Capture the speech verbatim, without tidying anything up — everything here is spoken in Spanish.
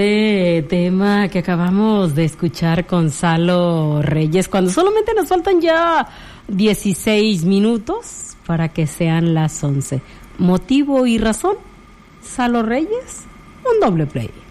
Eh, tema que acabamos de escuchar con Salo Reyes, cuando solamente nos faltan ya dieciséis minutos para que sean las once. Motivo y razón, Salo Reyes, un doble play.